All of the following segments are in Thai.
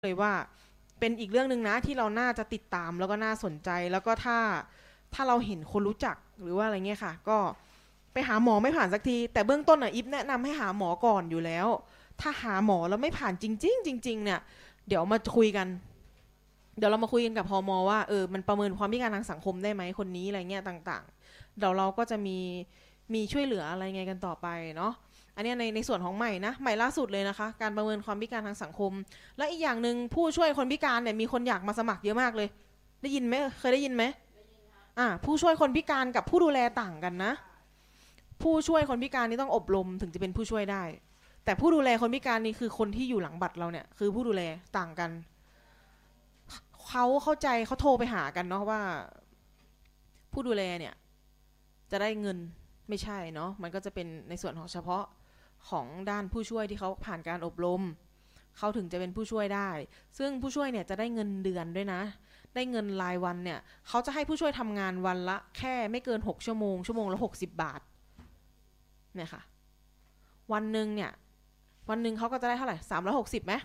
เลยว่าเป็นอีกเรื่องหนึ่งนะที่เราน่าจะติดตามแล้วก็น่าสนใจแล้วก็ถ้าเราเห็นคนรู้จักหรือว่าอะไรเงี้ยค่ะก็ไปหาหมอไม่ผ่านสักทีแต่เบื้องต้นอ่ะอิฟแนะนำให้หาหมอก่อนอยู่แล้วถ้าหาหมอแล้วไม่ผ่านจริงๆจริงๆเนี่ยเดี๋ยวมาคุยกันเดี๋ยวเรามาคุยกันกับพมว่ามันประเมินความพิการทางสังคมได้ไหมคนนี้อะไรเงี้ยต่างๆเดี๋ยวเราก็จะมีช่วยเหลืออะไรไงกันต่อไปเนาะอันนี้ในส่วนของใหม่นะใหม่ล่าสุดเลยนะคะการประเมินความพิการทางสังคม และอีกอย่างหนึ่งผู้ช่วยคนพิการเนี่ยมีคนอยากมาสมัครเยอะมากเลยได้ยินไหมเคยได้ยินไหมผู้ช่วยคนพิการกับผู้ดูแลต่างกันนะผู้ช่วยคนพิการนี่ต้องอบรมถึงจะเป็นผู้ช่วยได้แต่ผู้ดูแลคนพิการนี่คือคนที่อยู่หลังบัตรเราเนี่ยคือผู้ดูแลต่างกันเขาเข้าใจเขาโทรไปหากันเนาะว่าผู้ดูแลเนี่ยจะได้เงินไม่ใช่เนาะมันก็จะเป็นในส่วนของเฉพาะของด้านผู้ช่วยที่เขาผ่านการอบรม เขาถึงจะเป็นผู้ช่วยได้ ซึ่งผู้ช่วยเนี่ยจะได้เงินเดือนด้วยนะ ได้เงินรายวันเนี่ยเขาจะให้ผู้ช่วยทำงานวันละแค่ไม่เกิน6 ชั่วโมงชั่วโมงละ60 บาทเนี่ยค่ะวันหนึ่งเนี่ยวันหนึ่งเขาก็จะได้เท่าไหร่360ไหม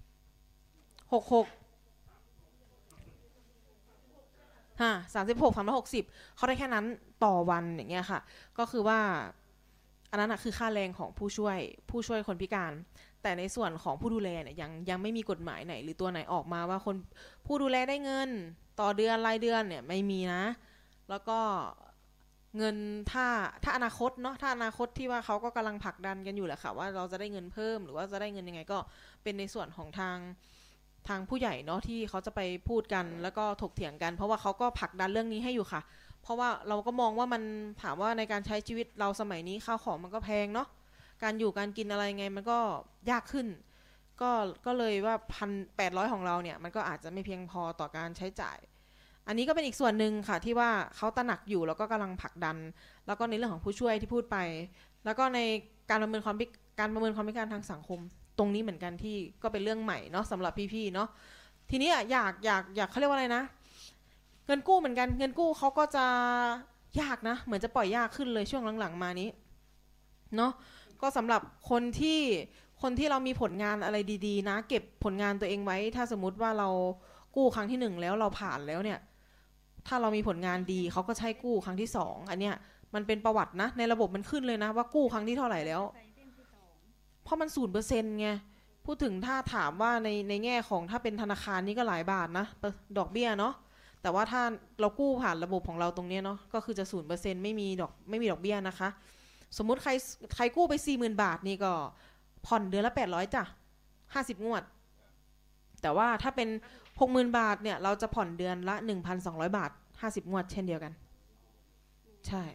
6636 360เขาได้แค่นั้นต่อวันอย่างเงี้ยค่ะก็คือว่าอันนั้นคือค่าแรงของผู้ช่วยคนพิการแต่ในส่วนของผู้ดูแลเนี่ยยังไม่มีกฎหมายไหนหรือตัวไหนออกมาว่าคนผู้ดูแลได้เงินต่อเดือนรายเดือนเนี่ยไม่มีนะแล้วก็เงินถ้าอนาคตเนาะถ้าอนาคตที่ว่าเขาก็กำลังผลักดันกันอยู่แหละค่ะว่าเราจะได้เงินเพิ่มหรือว่าจะได้เงินยังไงก็เป็นในส่วนของทางผู้ใหญ่เนาะที่เขาจะไปพูดกันแล้วก็ถกเถียงกันเพราะว่าเขาก็ผลักดันเรื่องนี้ให้อยู่ค่ะเพราะว่าเราก็มองว่ามันถามว่าในการใช้ชีวิตเราสมัยนี้ข้าวของมันก็แพงเนาะการอยู่การกินอะไรไงมันก็ยากขึ้นก็ก็เลยว่า1,800ของเราเนี่ยมันก็อาจจะไม่เพียงพอต่อการใช้จ่ายอันนี้ก็เป็นอีกส่วนหนึ่งค่ะที่ว่าเขาตระหนักอยู่แล้วก็กำลังผลักดันแล้วก็ในเรื่องของผู้ช่วยที่พูดไปแล้วก็ในการประเมินความพิการทางสังคม ตรงนี้เหมือนกันที่ก็เป็นเรื่องใหม่เนาะสำหรับพี่ๆเนาะทีนี้อยากเขาเรียกว่าอะไรนะเงินกู้เหมือนกันเงินกู้เขาก็จะยากนะเหมือนจะปล่อยยากขึ้นเลยช่วงหลังๆมานี้เนาะก็สำหรับคนที่เรามีผลงานอะไรดีๆนะเก็บผลงานตัวเองไว้ถ้าสมมติว่าเรากู้ครั้งที่หนึ่งแล้วเราผ่านแล้วเนี่ยถ้าเรามีผลงานดีเขาก็ใช้กู้ครั้งที่สองอันเนี้ยมันเป็นประวัตินะในระบบมันขึ้นเลยนะว่ากู้ครั้งที่เท่าไหร่แล้วเพราะมัน0%ไง พูดถึงถ้าถามว่าในแง่ของถ้าเป็นธนาคารนี่ก็หลายบาทนะดอกเบี้ยเนาะแต่ว่าถ้าเรากู้ผ่านระบบของเราตรงนี้เนาะก็คือจะ0%ไม่มีดอกเบี้ยนะคะสมมุติใครกู้ไป40,000 บาทนี่ก็ผ่อนเดือนละ800จ้ะ50 งวดแต่ว่าถ้าเป็น60,000 บาทเนี่ยเราจะผ่อนเดือนละ1,200 บาท50 งวดเช่นเดียวกันใช่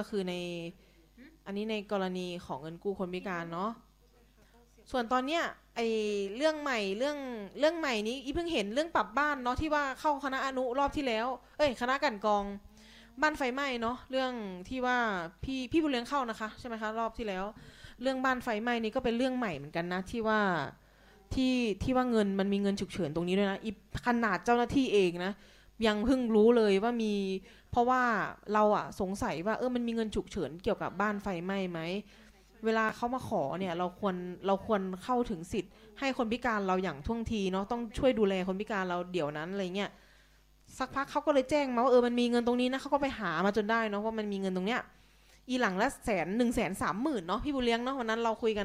อันนี้ในกรณีของเงินกู้คนพิการเนาะ ส่วนตอนเนี้ยไอเรื่องใหม่เรื่องใหม่นี้อีเพิ่งเห็นเรื่องปรับบ้านเนาะที่ว่าเข้าคณะอนุรอบที่แล้วคณะกลั่นกรองบ้านไฟไหม้เนาะเรื่องที่ว่าพี่บุญเลี้ยงเข้านะคะใช่ไหมคะรอบที่แล้วเรื่องบ้านไฟไหม้นี่ก็เป็นเรื่องใหม่เหมือนกันนะที่ว่าที่ที่ว่าเงินมันมีเงินฉุกเฉินตรงนี้ด้วยนะอีขนาดเจ้าหน้าที่เองนะยังเพิ่งรู้เลยว่ามีเพราะว่าเราอะสงสัยว่ามันมีเงินฉุกเฉินเกี่ยวกับบ้านไฟไหม้ไหม เวลาเขามาขอเนี่ยเราควรเข้าถึงสิทธิ์ให้คนพิการเราอย่างท่วงทีเนาะต้องช่วยดูแลคนพิการเราเดี๋ยวนั้นอะไรเงี้ยสักพักเขาก็เลยแจ้งมาว่ามันมีเงินตรงนี้นะเขาก็ไปหามาจนได้เนาะว่ามันมีเงินตรงเนี้ยอีหลังละ130,000เนาะพี่บุญเลี้ยงเนาะวันนั้นเราคุยกัน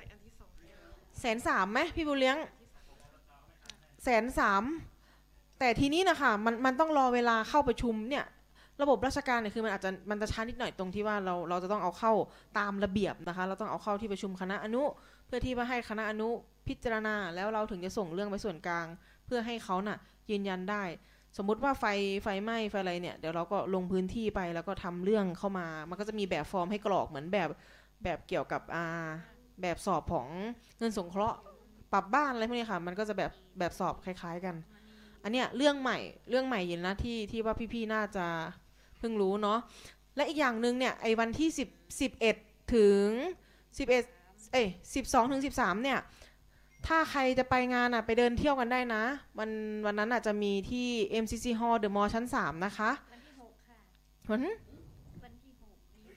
130,000ไหมพี่บุญเลี้ยง130,000แต่ทีนี้นะคะมันต้องรอเวลาเข้าประชุมเนี่ยระบบราชการเนี่ยคือมันจะช้านิดหน่อยตรงที่ว่าเราจะต้องเอาเข้าตามระเบียบนะคะเราต้องเอาเข้าที่ประชุมคณะอนุเพื่อที่ว่าให้คณะอนุพิจารณาแล้วเราถึงจะส่งเรื่องไปส่วนกลางเพื่อให้เขาน่ะยืนยันได้สมมุติว่าไฟไหม้ไฟอะไรเนี่ยเดี๋ยวเราก็ลงพื้นที่ไปแล้วก็ทำเรื่องเข้ามามันก็จะมีแบบฟอร์มให้กรอกเหมือนแบบเกี่ยวกับแบบสอบของเงินสงเคราะห์ปรับบ้านอะไรพวกนี้ค่ะมันก็จะแบบสอบคล้ายๆกันอันเนี้ยเรื่องใหม่อยู่นะที่ว่าพี่ๆน่าจะ เพิ่งรู้เนาะและอีกอย่างหนึ่งเนี่ยไอ้วันที่11ถึง1112 ถึง 13เนี่ยถ้าใครจะไปงานอ่ะไปเดินเที่ยวกันได้นะวันนั้นอาจจะมีที่ MCC Hall The Mall ชั้น3นะคะวัน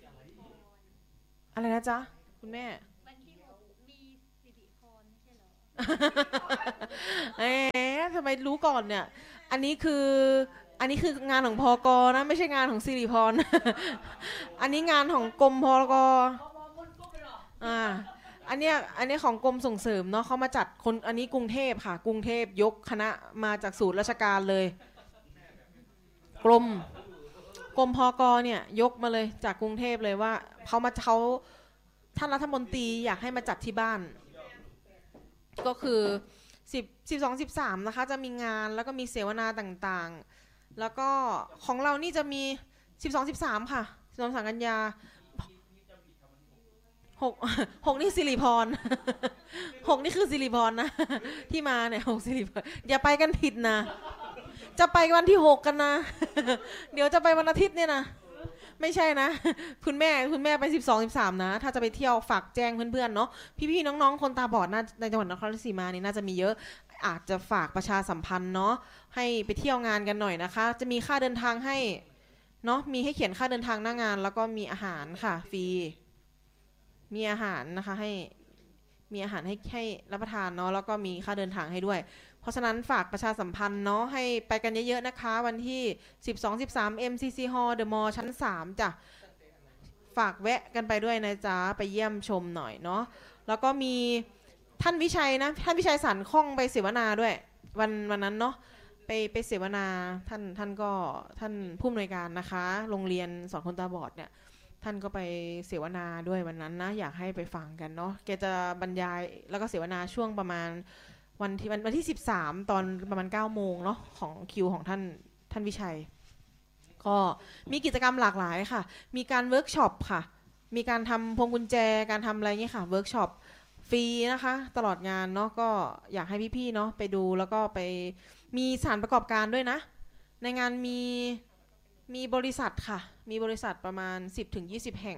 อะไรนะจ๊ะคุณแม่เอ๊ะทำไมรู้ก่อนเนี่ยอันนี้คืออันนี้คืองานของพกนะไม่ใช่งานของสิริพรอันนี้งานของกรมพกอ่าอันเนี้ยของกรมส่งเสริมเนาะเขามาจัดคนอันนี้กรุงเทพค่ะกรุงเทพยกคณะมาจากศูนย์ราชการเลยกรมพกเนี่ยยกมาเลยจากกรุงเทพเลยว่าเขาท่านรัฐมนตรีอยากให้มาจัดที่บ้านก็คือ12 13นะคะจะมีงานแล้วก็มีเสวนาต่างๆแล้วก็ของเรานี่จะมี12 13ค่ะ12 13 กันยา6 6นี่สิริพร6นี่คือสิริพรนะที่มาเนี่ย6สิริพรอย่าไปกันผิดนะจะไปวันที่6กันนะเดี๋ยวจะไปวันอาทิตย์เนี่ยนะไม่ใช่นะคุณแม่ไป12 13นะถ้าจะไปเที่ยวฝากแจ้งเพื่อนๆเนาะพี่ๆน้องๆคนตาบอดน่าในจังหวัดนครราชสีมานี่น่าจะมีเยอะอาจจะฝากประชาสัมพันธ์เนาะให้ไปเที่ยวงานกันหน่อยนะคะจะมีค่าเดินทางให้เนาะมีให้เขียนค่าเดินทางหน้างานแล้วก็มีอาหารค่ะฟรีมีอาหารนะคะให้มีอาหารให้รับประทานเนาะแล้วก็มีค่าเดินทางให้ด้วยเพราะฉะนั้นฝากประชาสัมพันธ์เนาะให้ไปกันเยอะๆนะคะวันที่12 13 MCC Hall The Mall ชั้น3จ้ะฝากแวะกันไปด้วยนะจ๊ะไปเยี่ยมชมหน่อยเนาะแล้วก็มีท่านวิชัยนะท่านวิชัยสรรข้องไปเสวนาด้วยวันนั้นเนาะไปเสวนาท่านก็ท่านผู้อำนวยการนะคะโรงเรียนสอนคนตาบอดเนี่ยท่านก็ไปเสวนาด้วยวันนั้นนะอยากให้ไปฟังกันเนาะแกจะบรรยายแล้วก็เสวนาช่วงประมาณวันที่13ตอนประมาณ9 โมงเนาะของคิวของท่านวิชัยก็มีกิจกรรมหลากหลายค่ะมีการเวิร์กช็อปค่ะมีการทำพวงกุญแจการทำอะไรเงี้ยค่ะเวิร์กช็อปฟรีนะคะตลอดงานเนาะก็อยากให้พี่ๆเนาะไปดูแล้วก็ไปมีสถานประกอบการด้วยนะในงานมีบริษัทค่ะมีบริษัทประมาณ10 ถึง 20แห่ง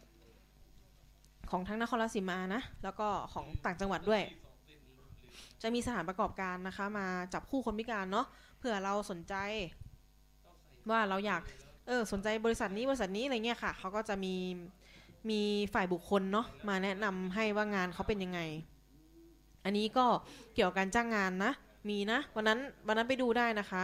ของทั้งนครราชสีมานะแล้วก็ของต่างจังหวัดด้วยจะมีสถานประกอบการนะคะมาจับคู่คนพิการเนาะเผื่อเราสนใจว่าเราอยากสนใจบริษัทนี้อะไรเงี้ยค่ะเขาก็จะมีฝ่ายบุคคลเนาะมาแนะนำให้ว่างานเขาเป็นยังไงอันนี้ก็เกี่ยวกับการจ้างงานนะมีนะวันนั้นไปดูได้นะคะ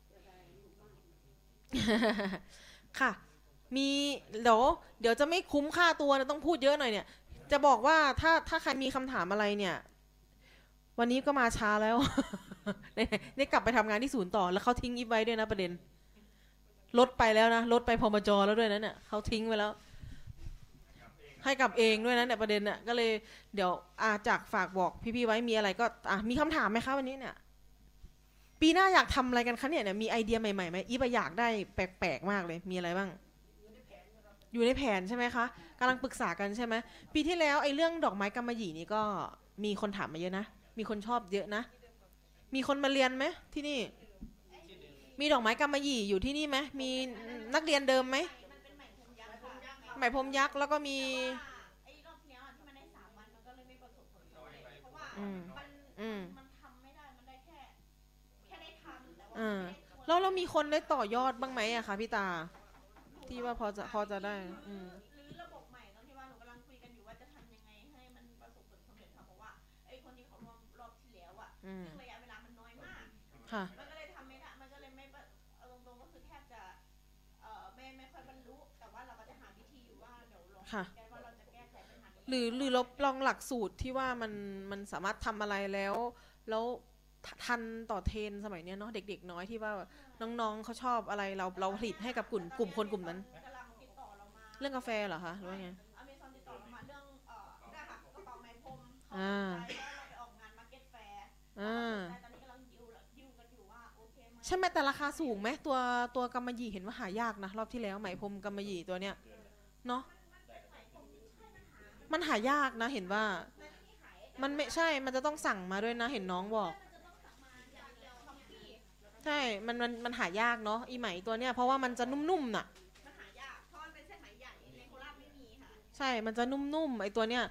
ค่ะมีเดี๋ยวจะไม่คุ้มค่าตัวนะต้องพูดเยอะหน่อยเนี่ยจะบอกว่าถ้าใครมีคำถามอะไรเนี่ยวันนี้ก็มาช้าแล้วได้กลับไปทำงานที่ศูนย์ต่อแล้วเขาทิ้งอีฟไว้ด้วยนะประเด็นลดไปแล้วนะลดไปพมจแล้วด้วยนะเนี่ยเขาทิ้งไว้แล้วให้กลับเองด้วยนะเนี่ยประเด็นเนี่ยก็เลยเดี๋ยวจากฝากบอกพี่ๆไว้มีอะไรก็มีคำถามไหมคะวันนี้เนี่ยปีหน้าอยากทำอะไรกันคะเนี่ยมีไอเดียใหม่ๆไหมอีฟอยากได้แปลกๆมากเลยมีอะไรบ้างอยู่ในแผนใช่ไหมคะกำลังปรึกษากันใช่ไหมปีที่แล้วไอ้เรื่องดอกไม้กำมะหยี่นี่ก็มีคนถามมาเยอะนะมีคนชอบเยอะนะมีคนมาเรียนไหมที่นี่มีดอกไม้กำมะหยี่อยู่ที่นี่ไหมมีนักเรียนเดิมไหมไหมพรมยักษ์แล้วก็มีอืมอืมแล้วเรามีคนได้ต่อยอดบ้างไหมอะคะพี่ตาที่ว่าพอจะได้อืมค่ะค่ะหรือเราลองหลักสูตรที่ว่ามันสามารถทำอะไรแล้วทันต่อเทรนด์สมัยเนี้ยเนาะเด็กๆน้อยที่ว่าน้องๆเขาชอบอะไรเราผลิตให้กับกลุ่มคนกลุ่มนั้นเรื่องกาแฟเหรอคะหรือว่าไงอ่าอ่าใช่ไหมแต่ราคาสูงไหมตัวกำมะหยี่เห็นว่าหายากนะรอบที่แล้วไหมพรมกำมะหยี่ตัวเนี้ยเนาะมันหายากนะเห็นว่ามันไม่ใช่มันจะต้องสั่งมาด้วยนะเห็นน้องบอกใช่มันหายากเนาะอีไหมตัวเนี้ยเพราะว่ามันจะนุ่มๆน่ะใช่มันจะนุ่มๆไอตัวเนี้ย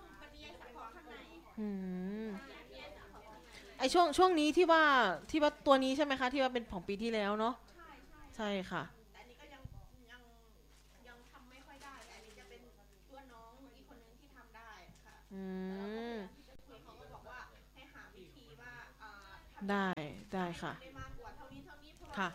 อืมไอช่วงนี้ที่ว่าตัวนี้ใช่ไหมคะที่ว่าเป็นของปีที่แล้วเนาะใช่ค่ะอืมได้ได้ค่ะค่ะ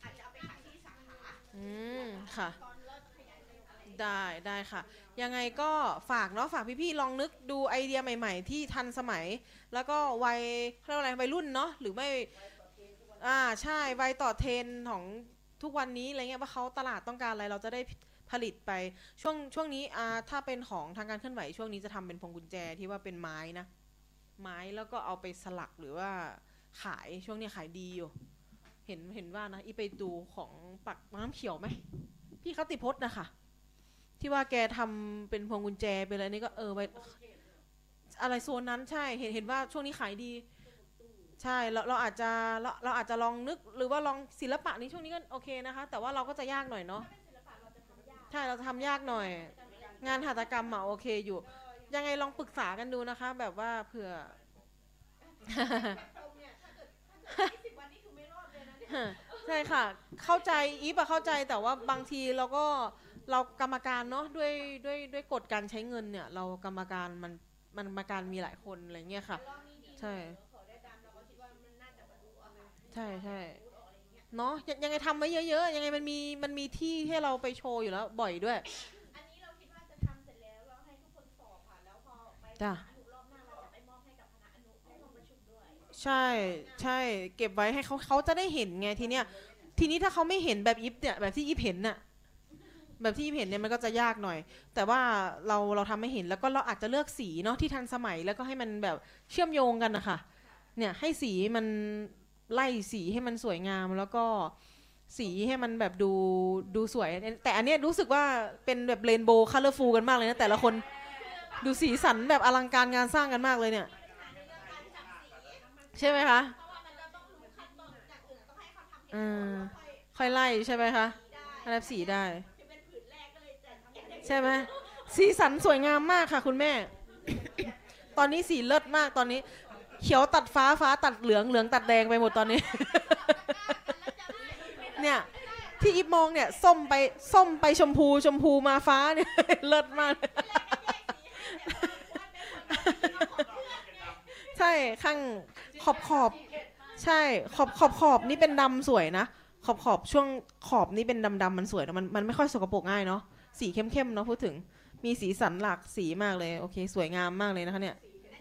อืมค่ะได้ได้ค่ะยังไงก็ฝากเนาะฝากพี่ๆลองนึกดูไอเดียใหม่ๆที่ทันสมัยแล้วก็วัยเขาเรียกว่าอะไรวัยรุ่นเนาะหรือไม่ใช่วัยต่อเทรนด์ของทุกวันนี้อะไรเงี้ยว่าเขาตลาดต้องการอะไรเราจะได้ผลิตไปช่วงนี้ถ้าเป็นของทางการเคลื่อนไหวช่วงนี้จะทำเป็นพวงกุญแจที่ว่าเป็นไม้นะไม้แล้วก็เอาไปสลักหรือว่าขายช่วงนี้ขายดีอยู่เห็นว่านะอีไปดูของปักน้ำเขียวไหมพี่เขาติดพจน์นะคะที่ว่าแกทำเป็นพวงกุญแจเป็นอะไรนี่ก็ไปอะไรโซนนั้นใช่เห็นว่าช่วงนี้ขายดีใช่เราอาจจะเราอาจจะลองนึกหรือว่าลองศิลปะนี้ช่วงนี้ก็โอเคนะคะแต่ว่าเราก็จะยากหน่อยเนาะใช่เราจะทำยากหน่อยงานหัตถกรรมโอเคอยู่ยังไงลองปรึกษากันดูนะคะแบบว่าเผื่อใช่ค่ะเข้าใจอีฟเข้าใจแต่ว่าบางทีเรากรรมการเนาะด้วยกฎการใช้เงินเนี่ยเรากรรมการมันกรรมการมีหลายคนอะไรเงี้ยค่ะใช่ใช่ใช่เนาะยังไงทำไว้เยอะๆยังไงมันมีที่ให้เราไปโชว์อยู่แล้วบ่อยด้วยจ้ะใช่ใช่เก็บไว้ให้เขาจะได้เห็นไงทีนี้ถ้าเขาไม่เห็นแบบอีฟเนี่ยแบบที่อีฟเห็นน่ะ แบบที่เห็นเนี่ยมันก็จะยากหน่อยแต่ว่าเราทำให้เห็นแล้วก็เราอาจจะเลือกสีเนาะที่ทันสมัยแล้วก็ให้มันแบบเชื่อมโยงกันนะคะเนี่ยให้สีมันไล่สีให้มันสวยงามแล้วก็สีให้มันแบบดูสวยแต่อันเนี้ยรู้สึกว่าเป็นแบบเรนโบว์คัลเลอร์ฟูลกันมากเลยนะแต่ละคนดูสีสันแบบอลังการงานสร้างกันมากเลยเนี่ยใช่ไหมคะอืมค่อยไล่ใช่ไหมคะอะไรสีได้ใช่ไหมสีสันสวยงามมากค่ะคุณแม่ ตอนนี้สีเลิศมากตอนนี้เขียวตัดฟ้าฟ้าตัดเหลืองเหลืองตัดแดงไปหมดตอนนี้เนี่ยที่อิฟมองเนี่ยส้มไปชมพูชมพูมาฟ้าเนี่ยเลิศมากใช่ข้างขอบใช่ขอบนี่เป็นดำสวยนะขอบช่วงขอบนี่เป็นดำมันสวยมันไม่ค่อยสกปรกง่ายเนาะสีเข้มๆเนาะพูดถึงมีสีสันหลากสีมากเลยโอเคสวยงามมากเลยนะคะเนี่ย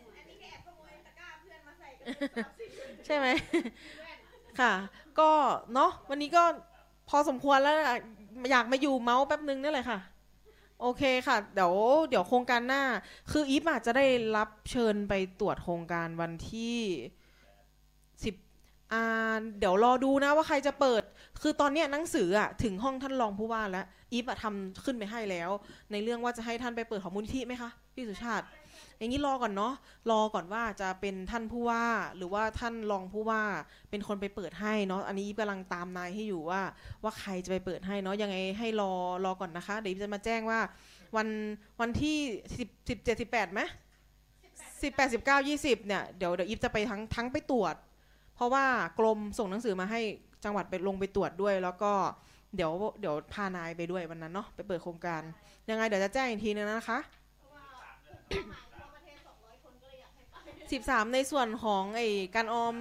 ใช่ไหมค่ะก็เนาะวันนี้ก็พอสมควรแล้วอยากมาอยู่เมาส์แป๊บนึงนี่แหละค่ะโอเคค่ะเดี๋ยวโครงการหน้าคืออีฟอาจจะได้รับเชิญไปตรวจโครงการวันที่10เดี๋ยวรอดูนะว่าใครจะเปิดคือตอนเนี้ยหนังสือถึงห้องท่านรองผู้ว่าแล้วอีฟทำขึ้นไปให้แล้วในเรื่องว่าจะให้ท่านไปเปิดของมูลนิธิไหมคะพี่สุชาติอย่างนี้รอก่อนเนาะรอก่อนว่าจะเป็นท่านผู้ว่าหรือว่าท่านรองผู้ว่าเป็นคนไปเปิดให้เนาะอันนี้อีฟกำลังตามนายให้อยู่ว่าใครจะไปเปิดให้เนาะยังไงให้รอก่อนนะคะเดี๋ยวอีฟจะมาแจ้งว่าวันที่17 18ไหม18 19 20เนี่ยเดี๋ยวอีฟจะไปทั้งไปตรวจเพราะว่ากรมส่งหนังสือมาให้จังหวัดไปลงไปตรวจด้วยแล้วก็เดี๋ยวพานายไปด้วยวันนั้นเนาะไปเปิดโครงการยังไงเดี๋ยวจะแจ้งอีกทีนึงนะคะ13ในส่วนของไอ้การออม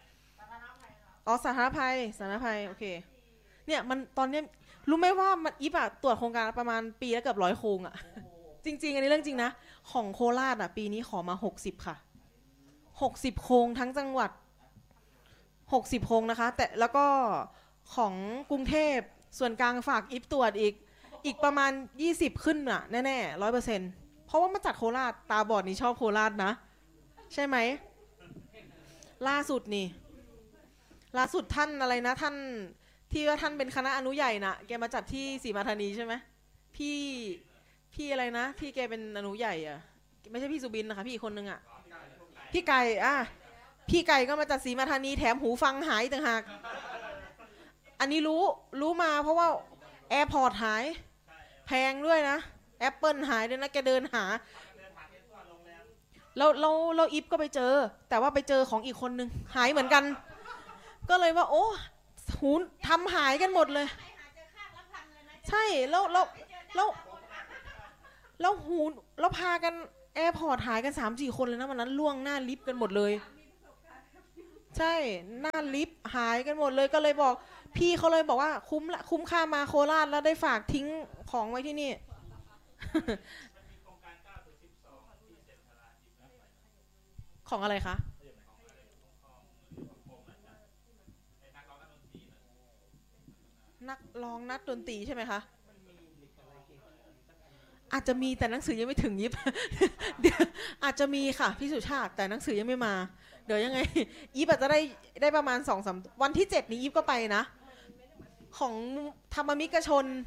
สาธารณภัยโอเคเนี่ยมันตอนเนี้ยรู้ไหมว่ามันอีฟตรวจโครงการประมาณปีละเกือบ100 โครงจริงๆอันนี้เรื่องจริงนะของโคราชปีนี้ขอมา60ค่ะ60โครงทั้งจังหวัด60โครงนะคะแต่แล้วก็ของกรุงเทพส่วนกลางฝากอีฟตรวจอีกประมาณ20ขึ้นแน่ๆ100%เพราะว่ามาจากโคราชตาบอดนี่ชอบโคราชนะใช่ไหมล่าสุดท่านอะไรนะท่านที่ว่าท่านเป็นคณะอนุใหญ่นะแกมาจัดที่ศรีมาธานีใช่ไหมพี่พี่อะไรนะที่แกเป็นอนุใหญ่ไม่ใช่พี่สุบินนะคะพี่อีกคนนึงพี่ไก่พี่ไก่ก็มาจากศรีมาธานีแถมหูฟังหายต่างหากอันนี้รู้มาเพราะว่าแอร์พอร์ตหายแพงด้วยนะแอปเปิลหายด้วยนะแกเดินหาเราอิฟก็ไปเจอแต่ว่าไปเจอของอีกคนนึงหายเหมือนกันก็เลยว่าโอ้หูทำหายกันหมดเลยใช่แล้วหูแล้วพากันแอร์พอร์ตหายกัน3-4 คนเลยนะวันนั้นล่วงหน้าลิฟต์กันหมดเลยใช่หน้าลิฟต์หายกันหมดเลยก็เลยบอกพี่เขาเลยบอกว่าคุ้มละคุ้มค่ามาโคราชแล้วได้ฝากทิ้งของไว้ที่นี่ของอะไรคะนักร้องนัดดนตรีใช่ไหมคะอาจจะมีแต่หนังสือยังไม่ถึงยิบเดี๋ยวอาจจะมีค่ะพี่สุชาติแต่หนังสือยังไม่มาเดี๋ยวยังไงยิบอาจจะได้ประมาณ2-3วันที่7นี้ยิบก็ไปนะของธรรมมิกชน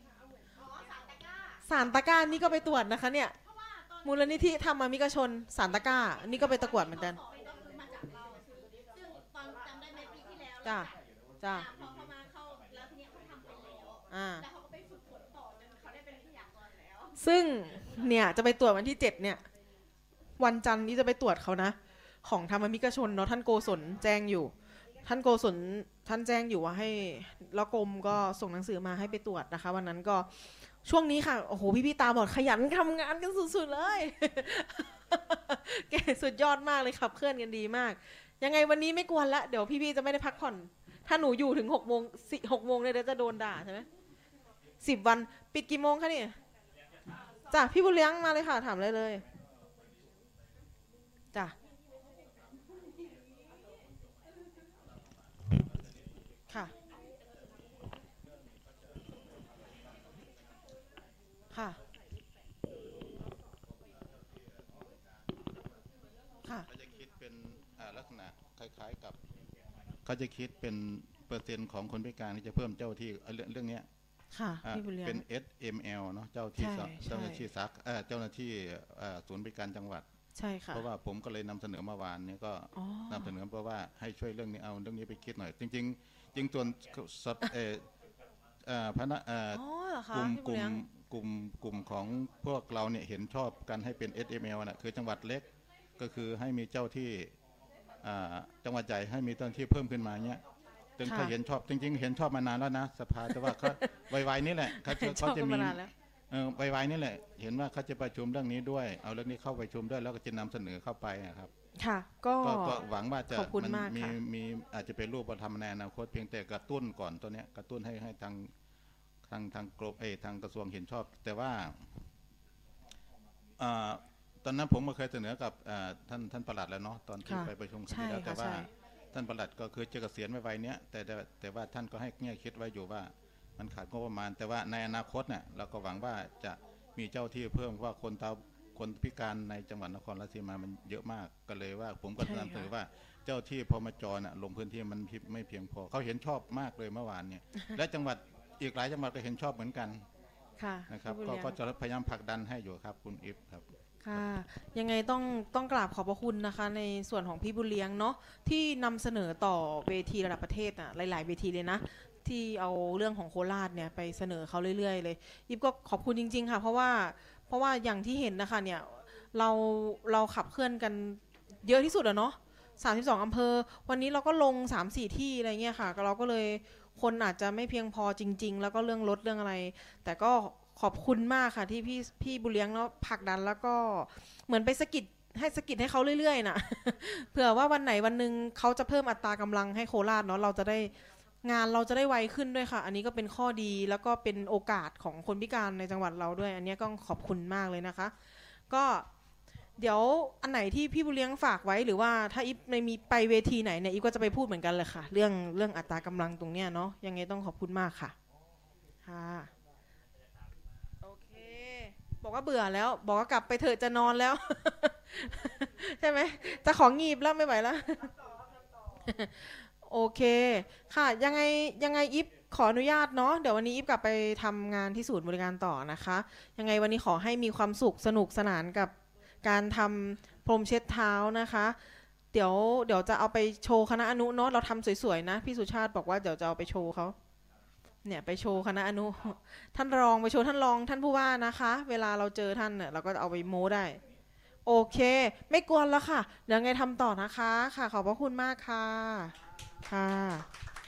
สารตะกร้านี่ก็ไปตรวจนะคะเนี่ยมูลนิธิธรรมมิกชนสารตะกร้านี่ก็ไปตะกวดเหมือนกันจ้าจ้าอ่าซึ่งเนี่ยจะไปตรวจวันที่7เนี่ยวันจันทร์นี้จะไปตรวจเขานะของธรรมมิกชนเนาะท่านโกศลแจ้งอยู่ท่านโกศลท่านแจ้งอยู่ว่าให้แล้วกรมก็ส่งหนังสือมาให้ไปตรวจนะคะวันนั้นก็ช่วงนี้ค่ะโอ้โหพี่ตาบอดขยันทำงานกันสุดๆเลยแกสุดยอดมากเลยขับเคลื่อนกันดีมากยังไงวันนี้ไม่กวนละเดี๋ยวพี่จะไม่ได้พักผ่อนถ้าหนูอยู่ถึง6 โมงเนี่ยเดี๋ยวจะโดนด่าใช่ไหม10 วันปิดกี่โมงคะนี่จ้ะพี่บุญเลี้ยงมาเลยค่ะถามเลยจ้ะค่ะค่ะค่ะเขาจะคิดเป็นลักษณะคล้ายๆกับเขาจะคิดเป็นเปอร์เซ็นต์ของคนพิการที่จะเพิ่มเจ้าที่เรื่องนี้ค่ะพี่บุญเลี้ยงเป็น SML เนาะเจ้าที่เจ้าหน้าที่ซักเจ้าหน้าที่ศูนย์บริการจังหวัดใช่ค่ะเพราะว่าผมก็เลยนำเสนอเมื่อวานนี้ก็นำเสนอเพราะว่าให้ช่วยเรื่องนี้เอาเรื่องนี้ไปคิดหน่อยจริงๆจริงส่วนพนักกลุ่มของพวกเราเนี่ยเห็นชอบกันให้เป็น SML นะคือจังหวัดเล็กก็คือให้มีเจ้าที่จังหวัดใหญ่ให้มีเจ้าที่เพิ่มขึ้นมาเนี้ยจนเขาเห็นชอบจริงๆเห็นชอบมานานแล้วนะสภาแต่ว่าเขาไวๆนี่แหละเขาจะมีไวๆนี่แหละเห็นว่าเขาจะประชุมเรื่องนี้ด้วยเอาเรื่องนี้เข้าประชุมด้วยแล้วก็จะนำเสนอเข้าไปครับค่ะก็หวังว่าจะมันมีอาจจะเป็นรูปธรรมในอนาคตเพียงแต่กระตุ้นก่อนตัวเนี้ยกระตุ้นให้ทางกรมทางกระทรวงเห็นชอบแต่ว่าตอนนั้นผมก็เคยเสนอกับท่านปลัดแล้วเนาะตอนที่ไปประชุมครั้งที่แล้วแต่ว่าท่านปลัดก็คือจะเกษียณไวๆเนี้ยแต่ว่าท่านก็ให้เงี้ยคิดไว้อยู่ว่ามันขาดงบประมาณแต่ว่าในอนาคตเนี่ยเราก็หวังว่าจะมีเจ้าที่เพิ่มว่าคนพิการในจังหวัดนครราชสีมามันเยอะมากก็เลยว่าผมก็นำเสนอว่าเจ้าที่พมจน่ะลงพื้นที่มันไม่เพียงพอเขาเห็นชอบมากเลยเมื่อวานเนี่ยและจังหวัดอีกหลายจังหวัดก็เห็นชอบเหมือนกันนะครับก็จะพยายามผลักดันให้อยู่ครับคุณอิฟครับค่ะยังไงต้องกราบขอบพระคุณนะคะในส่วนของพี่บุญเลี้ยงเนาะที่นำเสนอต่อเวทีระดับประเทศอ่ะหลายๆเวทีเลยนะที่เอาเรื่องของโคราชเนี่ยไปเสนอเขาเรื่อยๆเลยอิฟก็ขอบคุณจริงๆค่ะเพราะว่าอย่างที่เห็นนะคะเนี่ยเราขับเคลื่อนกันเยอะที่สุดอะเนาะ32อำเภอวันนี้เราก็ลง 3-4 ที่อะไรเงี้ยค่ะเราก็เลยคนอาจจะไม่เพียงพอจริงๆแล้วก็เรื่องรถเรื่องอะไรแต่ก็ขอบคุณมากค่ะที่พี่บุญเลี้ยงเนาะผลักดันแล้วก็เหมือนไปสะกิดให้เขาเรื่อยๆนะ เผื่อว่าวันไหนวันหนึ่งเขาจะเพิ่มอัตรากำลังให้โคราชเนาะเราจะได้ไวขึ้นด้วยค่ะอันนี้ก็เป็นข้อดีแล้วก็เป็นโอกาสของคนพิการในจังหวัดเราด้วยอันนี้ก็ขอบคุณมากเลยนะคะก็เดี๋ยวอันไหนที่พี่บุญเลี้ยงฝากไว้หรือว่าถ้าอิฟในมีไปเวทีไหนเนี่ยอิฟก็จะไปพูดเหมือนกันเลยค่ะเรื่องอัตรากำลังตรงเนี้ยเนาะยังไงต้องขอบคุณมากค่ะค่ะโอเคบอกว่าเบื่อแล้วบอกว่ากลับไปเถอะจะนอนแล้ว ใช่ไหมจะของงีบแล้วไม่ไหวแล้ว โอเคค่ะยังไงอิฟขออนุญาตเนาะเดี๋ยววันนี้อิฟกลับไปทำงานที่ศูนย์บริการต่อนะคะยังไงวันนี้ขอให้มีความสุขสนุกสนานกับการทำพรมเช็ดเท้านะคะเดี๋ยวจะเอาไปโชว์คณะอนุเนาะเราทำสวยๆนะพี่สุชาติบอกว่าเดี๋ยวจะเอาไปโชว์เขาเนี่ยไปโชว์คณะอนุท่านรองไปโชว์ท่านรองท่านผู้ว่านะคะเวลาเราเจอท่านเนี่ยเราก็จะเอาไปโม้ได้โอเคไม่กวนแล้วค่ะเดี๋ยวไงทำต่อนะคะค่ะขอบพระคุณมากค่ะค่ะ